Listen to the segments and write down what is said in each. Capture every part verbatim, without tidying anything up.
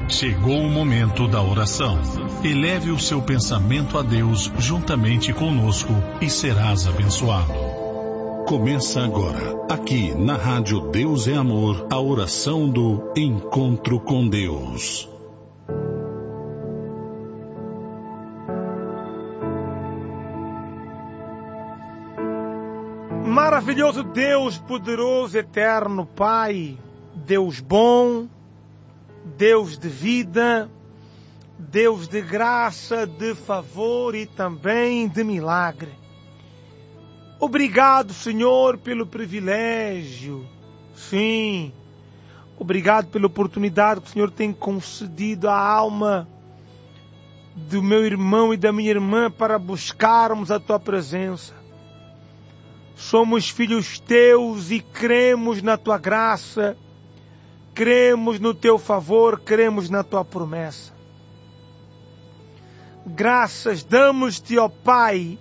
Chegou o momento da oração. Eleve o seu pensamento a Deus juntamente conosco e serás abençoado. Começa agora, aqui na Rádio Deus é Amor, a oração do Encontro com Deus. Maravilhoso Deus, poderoso, eterno Pai, Deus bom, Deus de vida, Deus de graça, de favor e também de milagre. Obrigado, Senhor, pelo privilégio. Sim, obrigado pela oportunidade que o Senhor tem concedido à alma do meu irmão e da minha irmã para buscarmos a Tua presença. Somos filhos Teus e cremos na Tua graça, cremos no Teu favor, cremos na Tua promessa. Graças damos-te, ó Pai,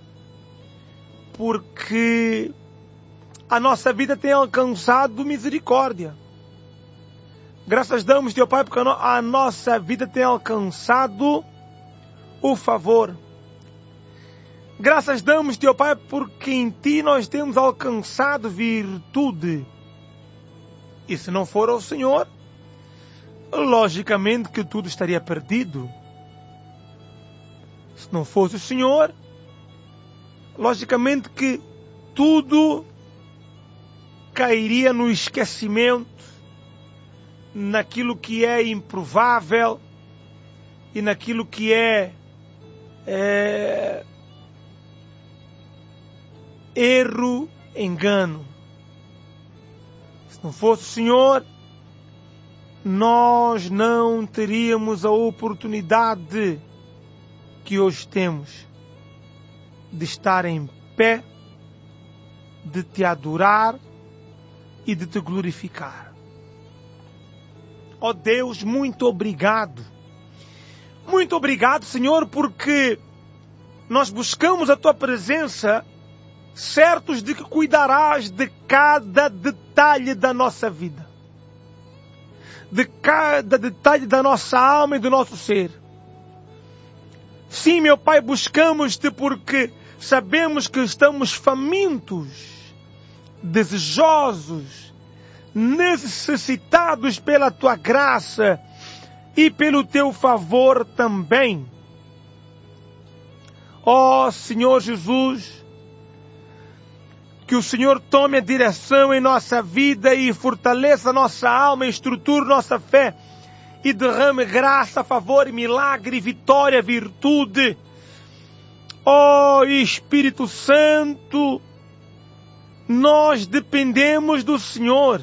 porque a nossa vida tem alcançado misericórdia. Graças damos-te, ó Pai, porque a nossa vida tem alcançado o favor. Graças damos-te, ó Pai, porque em Ti nós temos alcançado virtude. E se não for o Senhor, logicamente que tudo estaria perdido. Se não fosse o Senhor, logicamente que tudo cairia no esquecimento, naquilo que é improvável e naquilo que é, é erro, engano. Se não fosse o Senhor, nós não teríamos a oportunidade que hoje temos de estar em pé, de Te adorar e de Te glorificar. Ó Deus, muito obrigado. Muito obrigado, Senhor, porque nós buscamos a Tua presença certos de que cuidarás de cada detalhe da nossa vida, de cada detalhe da nossa alma e do nosso ser. Sim, meu Pai, buscamos-te porque sabemos que estamos famintos, desejosos, necessitados pela Tua graça e pelo Teu favor também. Ó Senhor Jesus, que o Senhor tome a direção em nossa vida e fortaleça nossa alma, estruture nossa fé e derrame graça, favor, milagre, vitória, virtude. Ó Espírito Santo, nós dependemos do Senhor.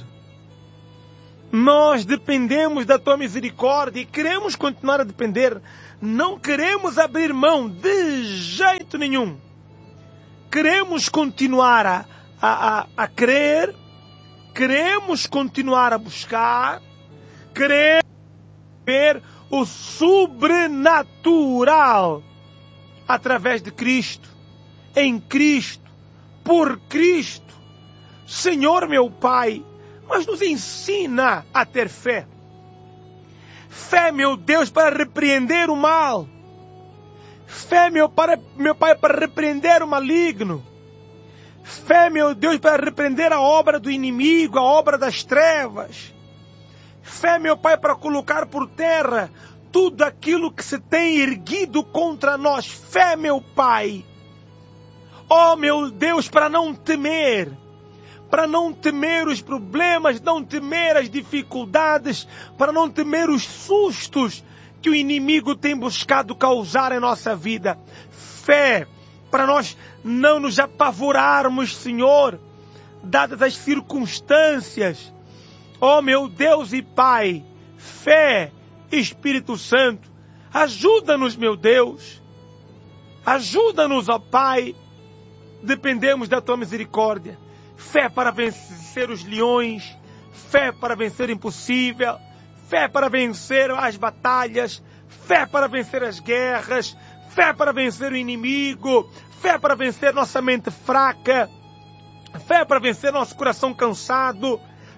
Nós dependemos da Tua misericórdia e queremos continuar a depender. Não queremos abrir mão de jeito nenhum. Queremos continuar a, a, a, a crer, queremos continuar a buscar, queremos ver o sobrenatural através de Cristo, em Cristo, por Cristo. Senhor meu Pai, mas nos ensina a ter fé. Fé, meu Deus, para repreender o mal. Fé, meu Pai, meu Pai, para repreender o maligno. Fé, meu Deus, para repreender a obra do inimigo, a obra das trevas. Fé, meu Pai, para colocar por terra tudo aquilo que se tem erguido contra nós. Fé, meu Pai. Ó, meu Deus, para não temer. Para não temer os problemas, não temer as dificuldades, para não temer os sustos que o inimigo tem buscado causar em nossa vida. Fé, para nós não nos apavorarmos, Senhor, dadas as circunstâncias. Ó meu Deus e Pai, fé, Espírito Santo, ajuda-nos, meu Deus. Ajuda-nos, ó Pai. Dependemos da Tua misericórdia. Fé para vencer os leões, fé para vencer o impossível, fé para vencer as batalhas, fé para vencer as guerras, fé para vencer o inimigo, fé para vencer nossa mente fraca, fé para vencer nosso coração cansado,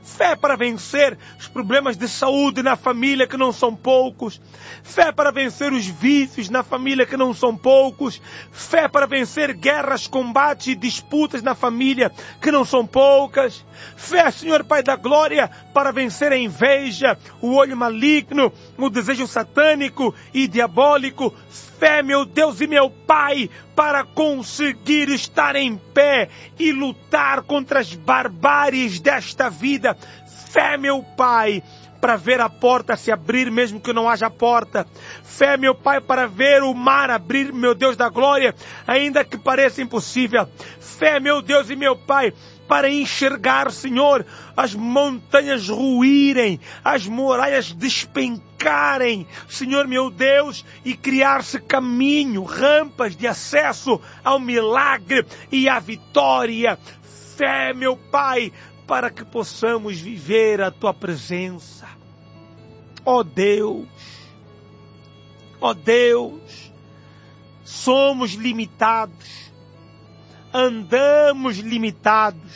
Fé para vencer os problemas de saúde na família, que não são poucos. Fé para vencer os vícios na família, que não são poucos. Fé para vencer guerras, combates e disputas na família, que não são poucas. Fé, Senhor Pai da Glória, para vencer a inveja, o olho maligno, o desejo satânico e diabólico. Fé, meu Deus e meu Pai, para conseguir estar em pé e lutar contra as barbáries desta vida. Fé, meu Pai, para ver a porta se abrir mesmo que não haja porta. Fé, meu Pai, para ver o mar abrir, meu Deus da glória, ainda que pareça impossível. Fé, meu Deus e meu Pai, para enxergar, Senhor, as montanhas ruírem, as muralhas despencarem, Senhor meu Deus, e criar-se caminho, rampas de acesso ao milagre e à vitória. Fé, meu Pai, para que possamos viver a Tua presença. Ó Deus, ó Deus, somos limitados, andamos limitados,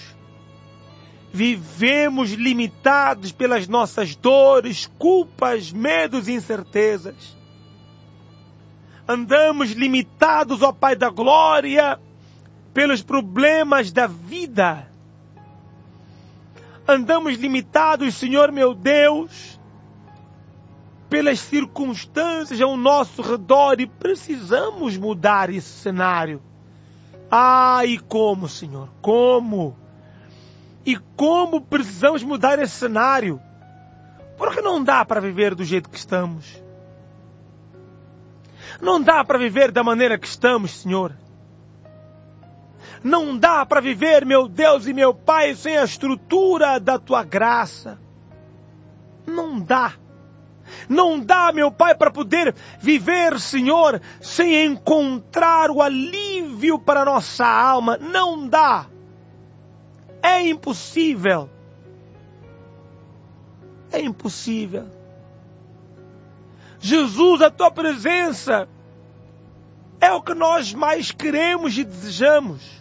vivemos limitados pelas nossas dores, culpas, medos e incertezas. Andamos limitados, ó Pai da Glória, pelos problemas da vida. Andamos limitados, Senhor meu Deus, pelas circunstâncias ao nosso redor e precisamos mudar esse cenário. Ah, e como, Senhor? Como? E como precisamos mudar esse cenário? Porque não dá para viver do jeito que estamos. Não dá para viver da maneira que estamos, Senhor. Não dá para viver, meu Deus e meu Pai, sem a estrutura da Tua graça. Não dá. Não dá, meu Pai, para poder viver, Senhor, sem encontrar o alívio para a nossa alma. Não dá. É impossível. É impossível. Jesus, a Tua presença é o que nós mais queremos e desejamos.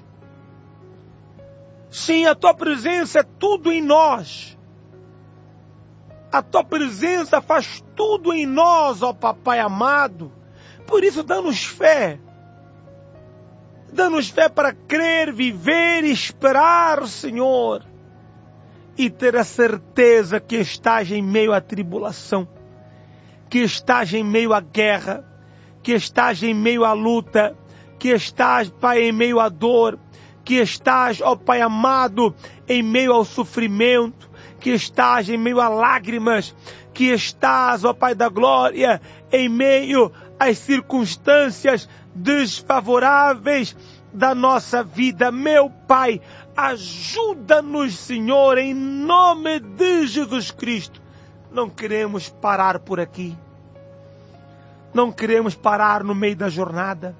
Sim, a Tua presença é tudo em nós. A Tua presença faz tudo em nós, ó Papai amado. Por isso, dá-nos fé. Dá-nos fé para crer, viver e esperar, Senhor. E ter a certeza que estás em meio à tribulação, que estás em meio à guerra, que estás em meio à luta, que estás, Pai, em meio à dor, que estás, ó Pai amado, em meio ao sofrimento, que estás em meio a lágrimas, que estás, ó Pai da Glória, em meio às circunstâncias desfavoráveis da nossa vida. Meu Pai, ajuda-nos, Senhor, em nome de Jesus Cristo. Não queremos parar por aqui. Não queremos parar no meio da jornada.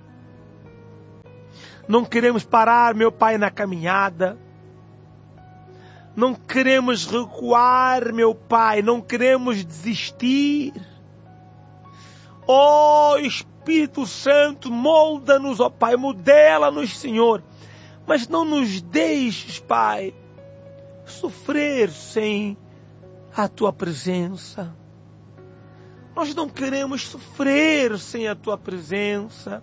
Não queremos parar, meu Pai, na caminhada. Não queremos recuar, meu Pai. Não queremos desistir. Ó Espírito Santo, molda-nos, ó Pai. Modela-nos, Senhor. Mas não nos deixes, Pai, sofrer sem a Tua presença. Nós não queremos sofrer sem a Tua presença.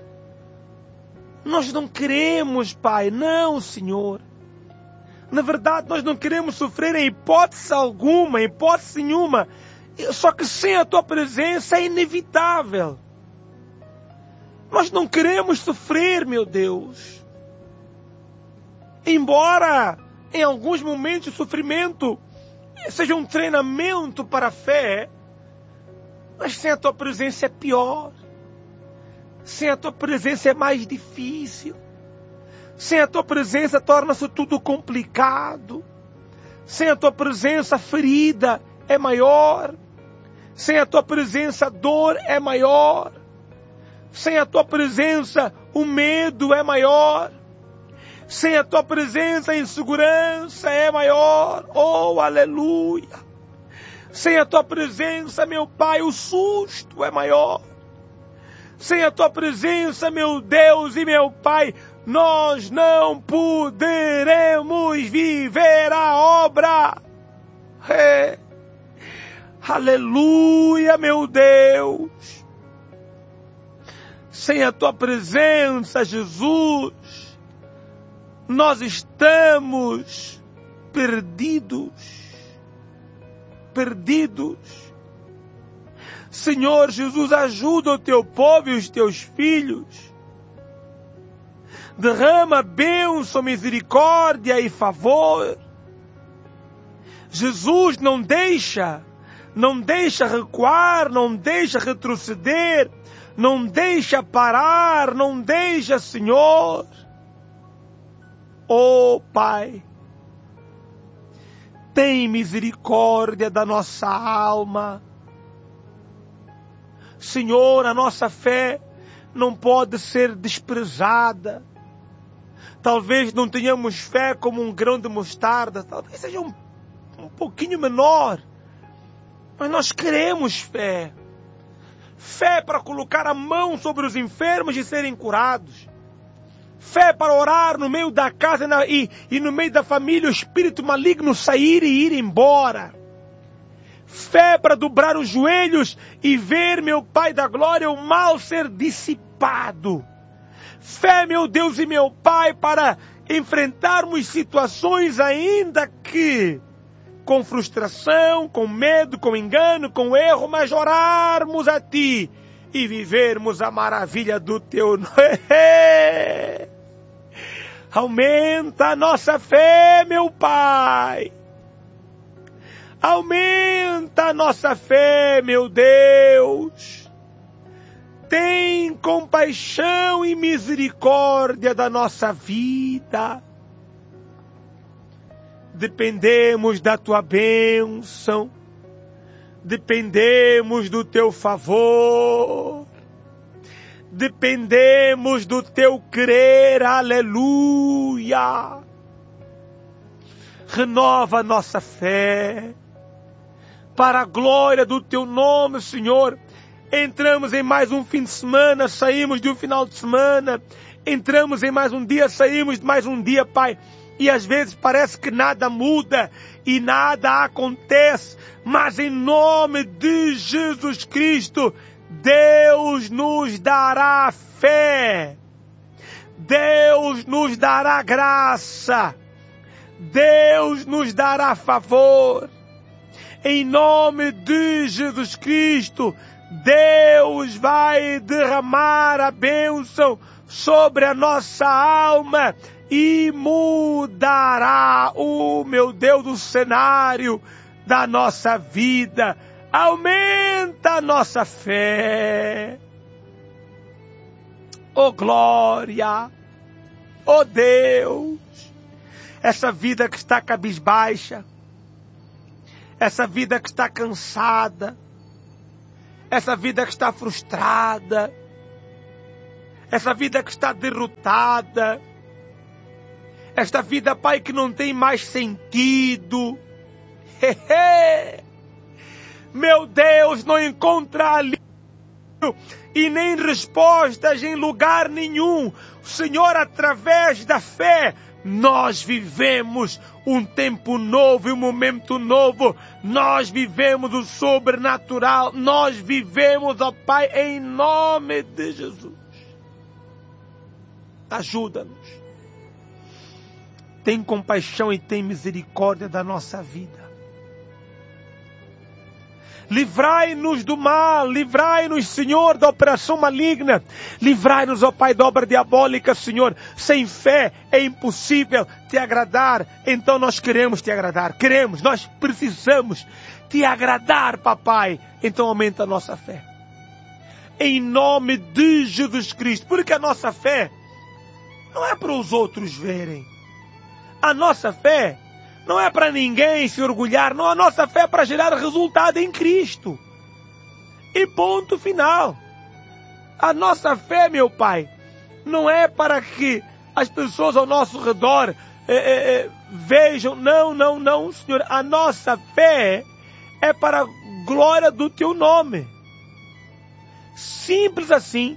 Nós não queremos, Pai. Não, Senhor. Na verdade, nós não queremos sofrer em hipótese alguma, em hipótese nenhuma. Só que sem a Tua presença é inevitável. Nós não queremos sofrer, meu Deus. Embora em alguns momentos o sofrimento seja um treinamento para a fé, mas sem a Tua presença é pior. Sem a Tua presença é mais difícil. Sem a Tua presença torna-se tudo complicado. Sem a Tua presença a ferida é maior. Sem a Tua presença a dor é maior. Sem a Tua presença o medo é maior. Sem a Tua presença a insegurança é maior. Oh, aleluia! Sem a Tua presença, meu Pai, o susto é maior. Sem a Tua presença, meu Deus e meu Pai, nós não poderemos viver a obra. É. Aleluia, meu Deus. Sem a tua presença, Jesus, nós estamos perdidos. Perdidos. Senhor Jesus, ajuda o teu povo e os teus filhos. Derrama bênção, misericórdia e favor. Jesus, não deixa, não deixa recuar, não deixa retroceder, não deixa parar, não deixa, Senhor. Oh, Pai, tem misericórdia da nossa alma. Senhor, a nossa fé não pode ser desprezada. Talvez não tenhamos fé como um grão de mostarda, talvez seja um, um pouquinho menor, mas nós queremos fé. Fé para colocar a mão sobre os enfermos e serem curados. Fé para orar no meio da casa e, na, e, e no meio da família o espírito maligno sair e ir embora. Fé para dobrar os joelhos e ver, meu Pai da glória, o mal ser dissipado. Fé, meu Deus e meu Pai, para enfrentarmos situações ainda que com frustração, com medo, com engano, com erro, mas orarmos a Ti e vivermos a maravilha do Teu nome. Aumenta a nossa fé, meu Pai. Aumenta a nossa fé, meu Deus. Tem compaixão e misericórdia da nossa vida. Dependemos da Tua bênção. Dependemos do Teu favor. Dependemos do Teu crer. Aleluia. Renova a nossa fé. Para a glória do Teu nome, Senhor. Entramos em mais um fim de semana, saímos de um final de semana, entramos em mais um dia, saímos de mais um dia, Pai. E às vezes parece que nada muda e nada acontece, mas em nome de Jesus Cristo, Deus nos dará fé, Deus nos dará graça, Deus nos dará favor. Em nome de Jesus Cristo, Deus vai derramar a bênção sobre a nossa alma e mudará, o meu Deus, o cenário da nossa vida. Aumenta a nossa fé. Oh glória, oh Deus, essa vida que está cabisbaixa, essa vida que está cansada, essa vida que está frustrada, essa vida que está derrotada, esta vida, Pai, que não tem mais sentido. Meu Deus, não encontra alívio e nem respostas em lugar nenhum. Senhor, através da fé, nós vivemos um tempo novo e um momento novo. Nós vivemos o sobrenatural. Nós vivemos, ó Pai, em nome de Jesus. Ajuda-nos. Tem compaixão e tem misericórdia da nossa vida. Livrai-nos do mal, livrai-nos, Senhor, da operação maligna. Livrai-nos, ó Pai, da obra diabólica, Senhor. Sem fé é impossível te agradar. Então nós queremos te agradar. Queremos, nós precisamos te agradar, papai. Então aumenta a nossa fé. Em nome de Jesus Cristo. Porque a nossa fé não é para os outros verem. A nossa fé não é para ninguém se orgulhar, não. A nossa fé é para gerar resultado em Cristo. E ponto final. A nossa fé, meu Pai, não é para que as pessoas ao nosso redor é, é, é, vejam. Não, não, não, Senhor. A nossa fé é para a glória do Teu nome. Simples assim.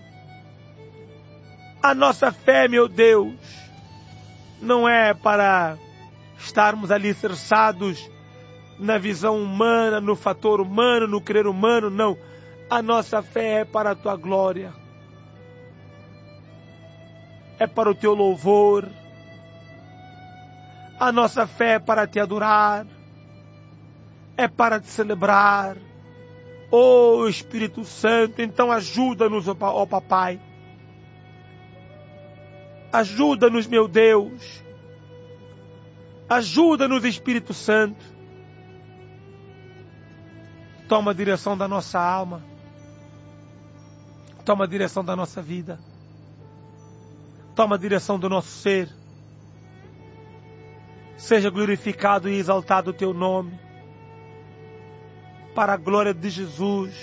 A nossa fé, meu Deus, não é para estarmos alicerçados na visão humana, no fator humano, no crer humano, não. A nossa fé é para a tua glória. É para o teu louvor. A nossa fé é para te adorar. É para te celebrar. Oh Espírito Santo, então ajuda-nos, ó Papai. Ajuda-nos, meu Deus. Ajuda-nos, Espírito Santo. Toma a direção da nossa alma. Toma a direção da nossa vida. Toma a direção do nosso ser. Seja glorificado e exaltado o teu nome. Para a glória de Jesus.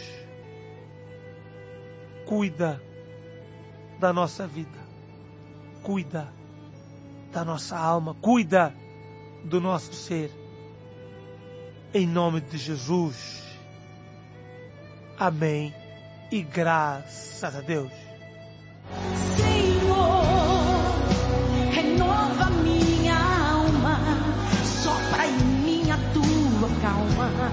Cuida da nossa vida. Cuida da nossa alma. Cuida do nosso ser. Em nome de Jesus. Amém. E graças a Deus.